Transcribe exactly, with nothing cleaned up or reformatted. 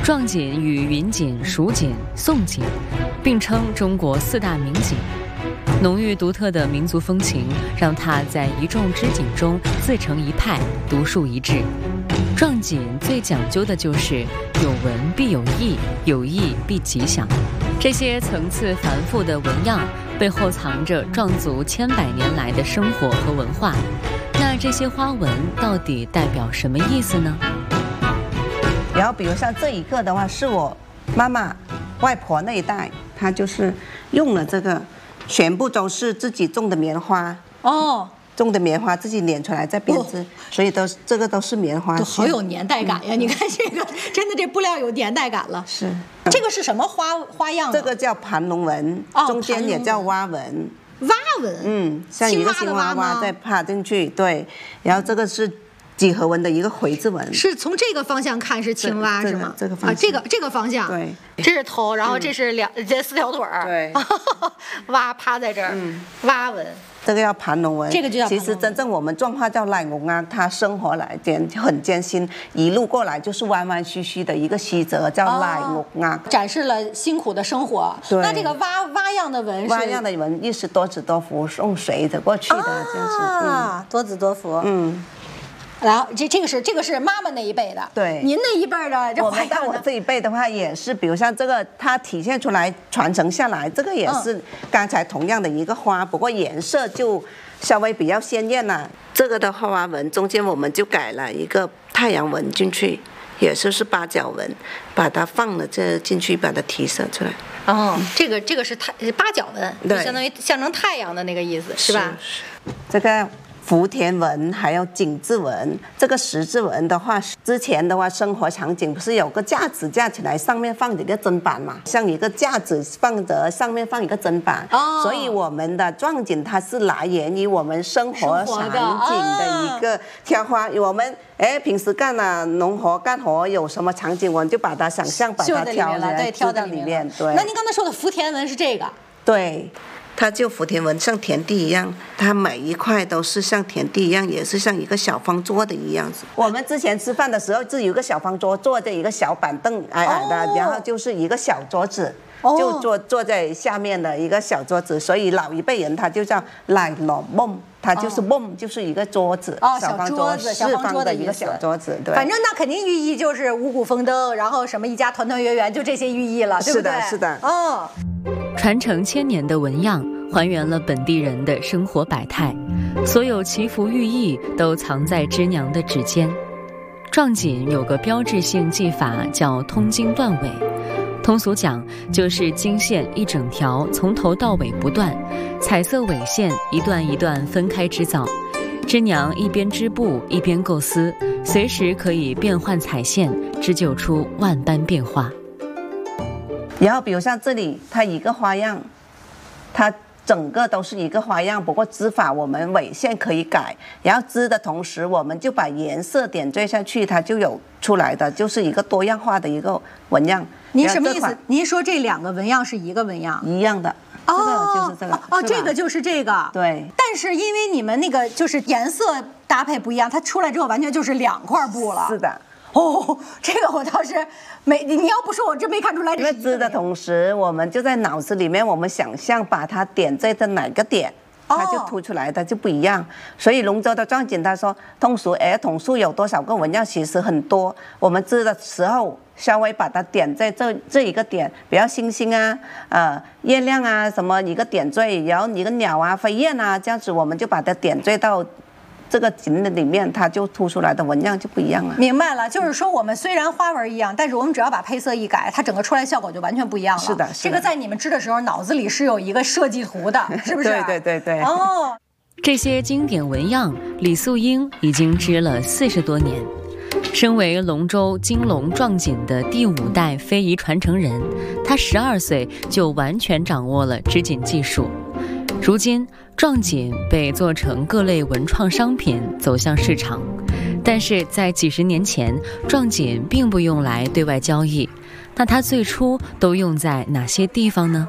壮锦与云锦、蜀锦、宋锦并称中国四大名锦。浓郁独特的民族风情，让它在一众织锦中自成一派，独树一帜。壮锦最讲究的就是有文必有义，有义必吉祥。这些层次繁复的文样背后藏着壮族千百年来的生活和文化。那这些花纹到底代表什么意思呢？ 然后比如像这一个的话，是我妈妈外婆那一代，她就是用了这个，全部都是自己种的棉花哦， 种的棉花自己捻出来再编织，哦、所以都这个都是棉花， 都好有年代感呀！嗯、你看这个，真的这布料有年代感了。 是， 这个是什么花花样？ 这个叫盘龙纹，哦、中间也叫蛙纹。 蛙纹， 嗯，像一个青蛙蛙再趴进去，对。然后这个是几何纹的一个回字纹， 是从这个方向看是青蛙是吗？ 这个方向啊，这个这个方向， 对， 这是头，然后这是两这四条腿儿， 对， 蛙趴在这儿，蛙纹。 这个叫盘龙纹， 这个就叫。 其实真正我们壮话叫赖龙啊，他生活来艰很艰辛，一路过来就是弯弯曲曲的一个西泽，叫赖龙啊， 展示了辛苦的生活。 对， 那这个蛙蛙样的纹， 蛙样的纹意是多子多福，送水的过去的这样子啊，多子多福， 嗯。 然后这这个是这个是妈妈那一辈的， 对， 您那一辈的， 我们到我这一辈的话也是，比如像这个，它体现出来传承下来，这个也是刚才同样的一个花，不过颜色就稍微比较鲜艳了。这个的花纹中间我们就改了一个太阳纹进去，也是是八角纹，把它放了这进去，把它提色出来。 哦，这个这个是太八角纹，就相当于象征太阳的那个意思，是吧？ 是这个。福田纹还有景字纹，这个十字纹的话，之前的话生活场景不是有个架子架起来，上面放着一个砧板嘛，像一个架子放着，上面放一个砧板，哦、所以我们的壮锦它是来源于我们生活场景的一个挑花。我们哎平时干了农活干活有什么场景，我们就把它想象把它挑来，对，挑在里面。 对。 那您刚才说的福田纹是这个？ 对。它就福田纹像田地一样，它每一块都是像田地一样，也是像一个小方桌的一样子。我们之前吃饭的时候，就有一个小方桌，坐着一个小板凳，矮矮的，哦、然后就是一个小桌子，哦、就坐坐在下面的一个小桌子，所以老一辈人他就叫来罗梦。它就是梦，哦、就是一个桌子， 哦， 小方桌子， 四方的一个小桌子，对。 反正那肯定寓意就是五谷丰登，然后什么一家团团圆圆，就这些寓意了，对不对？ 是的，是的。 哦， 传承千年的纹样，还原了本地人的生活百态，所有祈福寓意都藏在织娘的指尖。壮锦有个标志性技法叫通经断尾。通俗讲，就是经线一整条从头到尾不断，彩色尾线一段一段分开织造。织娘一边织布一边构思，随时可以变换彩线，织就出万般变化。 然后比如像这里，它一个花样，它整个都是一个花样，不过织法我们尾线可以改，然后织的同时，我们就把颜色点缀下去，它就有出来的，就是一个多样化的一个纹样。 您什么意思？您说这两个纹样是一个纹样？ 一样的。 哦， 这个就是这个。 哦，这个就是这个。 对。 但是因为你们那个就是颜色搭配不一样，它出来之后完全就是两块布了。 是的。 哦，这个我倒是没，你要不说我真没看出来。 因为织的同时，我们就在脑子里面，我们想象把它点缀在哪个点。它就凸出来的就不一样，所以龙舟的壮锦他说通俗，哎，统数有多少个纹样？其实很多。我们织的时候稍微把它点在这这一个点，比如星星啊、呃月亮啊什么一个点缀，然后一个鸟啊、飞燕啊这样子，我们就把它点缀到这个锦的里面，它就凸出来的纹样就不一样了。 明白了，就是说我们虽然花纹一样，但是我们只要把配色一改，它整个出来效果就完全不一样了。 是的， 这个在你们织的时候脑子里是有一个设计图的，是不是？ 对对对对。 哦， 这些经典纹样，李素英已经织了四十多年。身为龙舟金龙壮锦的第五代非遗传承人，她十二岁就完全掌握了织锦技术。如今，壮锦被做成各类文创商品走向市场，但是在几十年前，壮锦并不用来对外交易。那它最初都用在哪些地方呢？